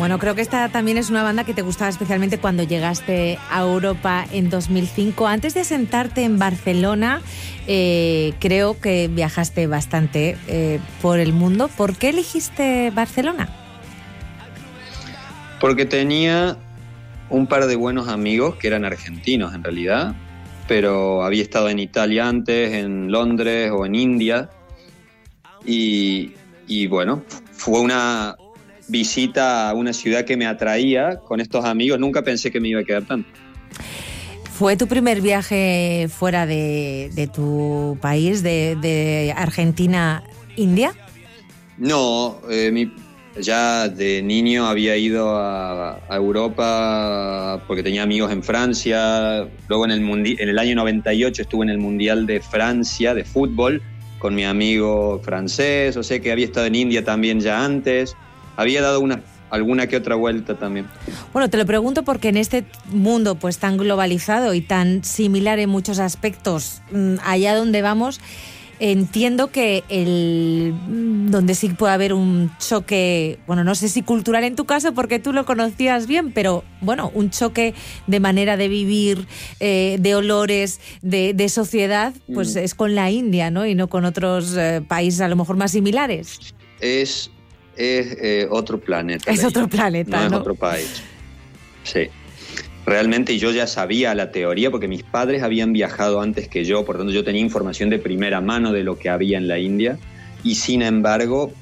Bueno, creo que esta también es una banda que te gustaba especialmente cuando llegaste a Europa en 2005. Antes de asentarte en Barcelona, creo que viajaste bastante por el mundo. ¿Por qué elegiste Barcelona? Porque tenía un par de buenos amigos que eran argentinos en realidad, pero había estado en Italia antes, en Londres o en India, y bueno, fue una visita a una ciudad que me atraía con estos amigos. Nunca pensé que me iba a quedar tanto. ¿Fue tu primer viaje fuera de tu país, de Argentina, India? No, ya de niño había ido a Europa porque tenía amigos en Francia. Luego en el año 98 estuve en el Mundial de Francia de fútbol con mi amigo francés. O sea que había estado en India también ya antes. Había dado alguna que otra vuelta también. Bueno, te lo pregunto porque en este mundo pues tan globalizado y tan similar en muchos aspectos, allá donde vamos, entiendo que donde sí puede haber un choque, bueno, no sé si cultural en tu caso porque tú lo conocías bien, pero bueno, un choque de manera de vivir, de olores, de sociedad, pues es con la India, ¿no? Y no con otros países a lo mejor más similares. Es otro planeta. Es otro planeta, no es otro país. Sí. Realmente yo ya sabía la teoría porque mis padres habían viajado antes que yo, por lo tanto yo tenía información de primera mano de lo que había en la India, y sin embargo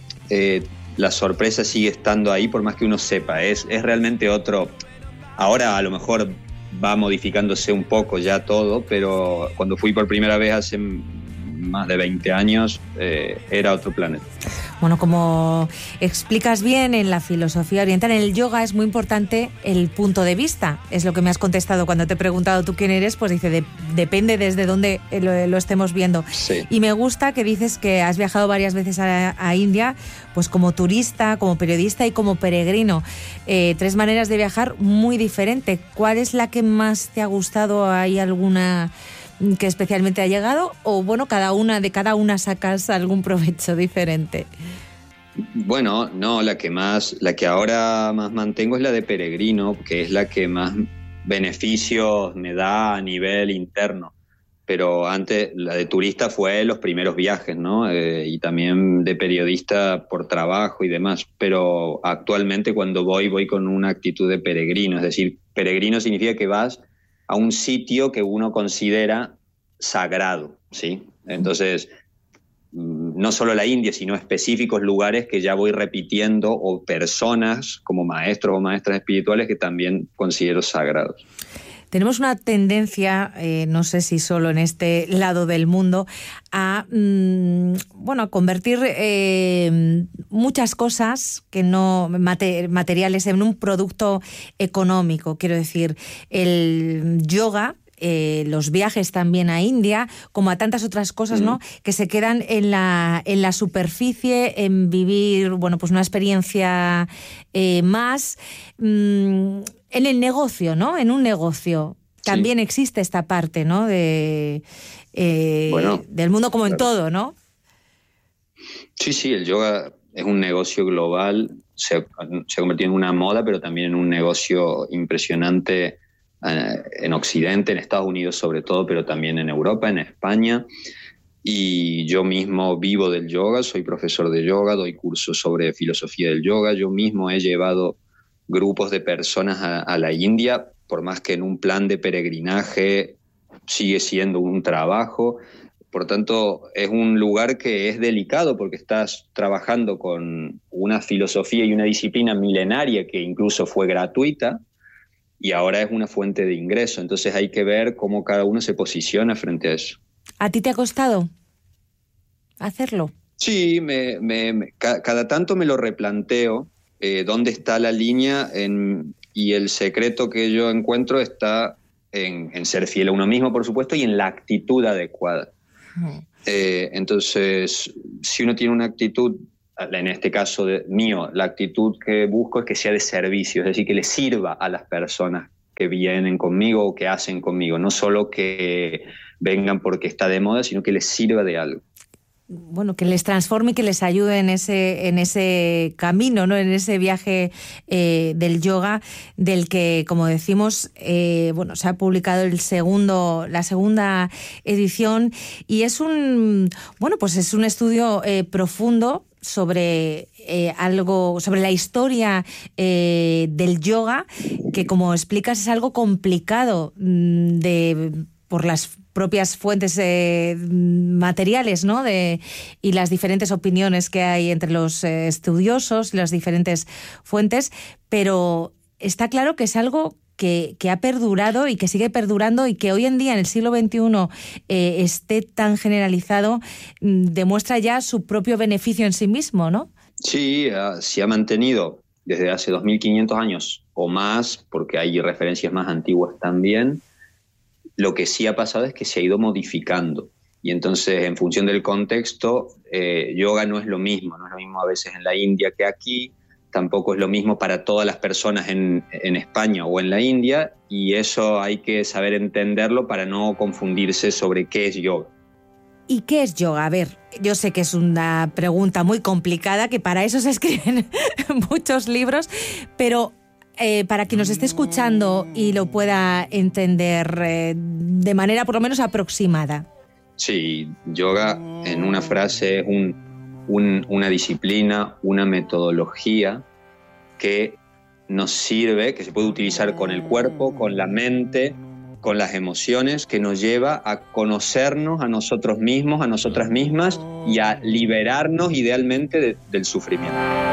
la sorpresa sigue estando ahí por más que uno sepa. Es realmente otro. Ahora a lo mejor va modificándose un poco ya todo, pero cuando fui por primera vez hace más de 20 años era otro planeta. Bueno, como explicas bien en la filosofía oriental, en el yoga es muy importante el punto de vista. Es lo que me has contestado cuando te he preguntado tú quién eres, pues dice, depende desde dónde lo estemos viendo. Sí. Y me gusta que dices que has viajado varias veces a India, pues como turista, como periodista y como peregrino. 3 maneras de viajar muy diferentes. ¿Cuál es la que más te ha gustado? ¿Hay alguna que especialmente ha llegado? O bueno, de cada una sacas algún provecho diferente. Bueno, no, la que ahora más mantengo es la de peregrino, que es la que más beneficios me da a nivel interno. Pero antes, la de turista fue los primeros viajes, ¿no? Y también de periodista por trabajo y demás. Pero actualmente cuando voy con una actitud de peregrino. Es decir, peregrino significa que vas a un sitio que uno considera sagrado, ¿sí? Entonces, no solo la India, sino específicos lugares que ya voy repitiendo, o personas como maestros o maestras espirituales que también considero sagrados. Tenemos una tendencia, no sé si solo en este lado del mundo, a convertir muchas cosas que no materiales en un producto económico. Quiero decir, el yoga, los viajes también a India, como a tantas otras cosas, ¿no? Que se quedan en la superficie, en vivir, pues una experiencia más en el negocio, ¿no? En un negocio. También existe esta parte, ¿no? Del mundo como en todo, ¿no? Sí, el yoga es un negocio global, se ha convertido en una moda, pero también en un negocio impresionante en Occidente, en Estados Unidos sobre todo, pero también en Europa, en España. Y yo mismo vivo del yoga, soy profesor de yoga, doy cursos sobre filosofía del yoga. Yo mismo he llevado grupos de personas a la India, por más que en un plan de peregrinaje sigue siendo un trabajo. Por tanto, es un lugar que es delicado porque estás trabajando con una filosofía y una disciplina milenaria que incluso fue gratuita, y ahora es una fuente de ingreso. Entonces hay que ver cómo cada uno se posiciona frente a eso. ¿A ti te ha costado hacerlo? Sí, cada tanto me lo replanteo, dónde está la línea, y el secreto que yo encuentro está en ser fiel a uno mismo, por supuesto, y en la actitud adecuada. Entonces, si uno tiene una actitud, en este caso mío, la actitud que busco es que sea de servicio, es decir, que le sirva a las personas que vienen conmigo o que hacen conmigo, no solo que vengan porque está de moda, sino que les sirva de algo. bueno, que les transforme y que les ayude en ese camino, ¿no? En ese viaje del yoga, del que, como decimos, bueno, se ha publicado la segunda edición, y es es un estudio profundo sobre sobre la historia del yoga, que, como explicas, es algo complicado por las propias fuentes materiales, ¿no? Y las diferentes opiniones que hay entre los estudiosos, las diferentes fuentes, pero está claro que es algo que ha perdurado y que sigue perdurando, y que hoy en día, en el siglo XXI, esté tan generalizado, demuestra ya su propio beneficio en sí mismo, ¿no? Sí, se ha mantenido desde hace 2500 años o más, porque hay referencias más antiguas también. Lo que sí ha pasado es que se ha ido modificando, y entonces, en función del contexto, yoga no es lo mismo a veces en la India que aquí, tampoco es lo mismo para todas las personas en España o en la India, y eso hay que saber entenderlo para no confundirse sobre qué es yoga. ¿Y qué es yoga? A ver, yo sé que es una pregunta muy complicada, que para eso se escriben muchos libros, pero para quien nos esté escuchando y lo pueda entender de manera por lo menos aproximada. Sí, yoga en una frase es una disciplina, una metodología que nos sirve, que se puede utilizar con el cuerpo, con la mente, con las emociones, que nos lleva a conocernos a nosotros mismos, a nosotras mismas, y a liberarnos idealmente del sufrimiento.